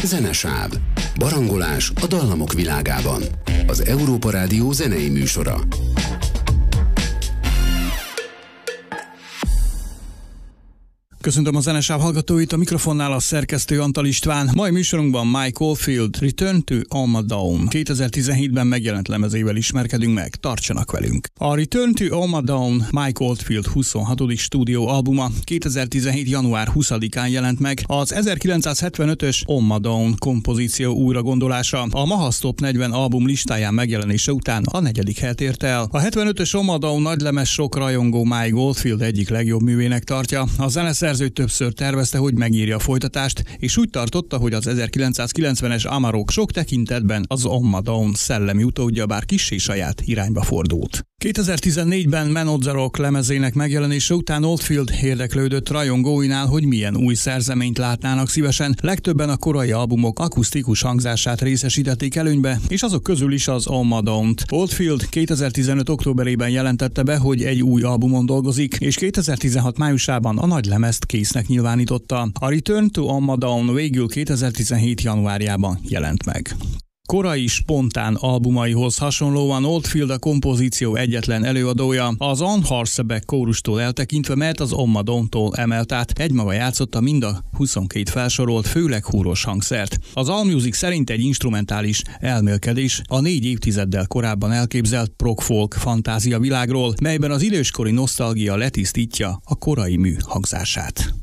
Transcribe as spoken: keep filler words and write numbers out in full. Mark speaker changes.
Speaker 1: Zenesáv. Barangolás a dallamok világában. Az Európa Rádió zenei műsora.
Speaker 2: Köszöntöm a Zenesáv hallgatóit, a mikrofonnál a szerkesztő Antal István. Mai műsorunkban Mike Oldfield Return to Alma Dawn kétezer-tizenhétben megjelent lemezével ismerkedünk meg. Tartsanak velünk! A Return to Alma Dawn Mike Oldfield huszonhatodik stúdióalbuma kétezer-tizenhét. január huszadikán jelent meg. Az ezerkilencszázhetvenötös Alma Dawn kompozíció újragondolása a Mahasz Top negyven album listáján megjelenése után a negyedik helyet érte el. A hetvenötös Alma Dawn nagylemez sok rajongó Mike Oldfield egyik legjobb művének tartja. A zeneszerző többször tervezte, hogy megírja a folytatást, és úgy tartotta, hogy az ezerkilencszázkilencvenes Amarok sok tekintetben az Alma Dawn szellemi utódja, bár kissé saját irányba fordult. kétezer-tizennégyben Man of the Rock lemezének megjelenése után Oldfield érdeklődött rajongóinál, hogy milyen új szerzeményt látnának szívesen. Legtöbben a korai albumok akusztikus hangzását részesítették előnybe, és azok közül is az Alma Dawn-t. Oldfield kétezer-tizenöt. októberében jelentette be, hogy egy új albumon dolgozik, és kétezer-tizenhat. májusában a nagy lemezt késznek nyilvánította. A Return to Alma Dawn végül kétezer-tizenhét. januárjában jelent meg. Korai, spontán albumaihoz hasonlóan Oldfield a kompozíció egyetlen előadója, az On Horseback kórustól eltekintve, mert az Alma Dawn-tól emelt át, egymaga játszotta mind a huszonkét felsorolt, főleg húros hangszert. Az Allmusic szerint egy instrumentális elmélkedés a négy évtizeddel korábban elképzelt prog-folk fantázia világról, melyben az időskori nosztalgia letisztítja a korai mű hangzását.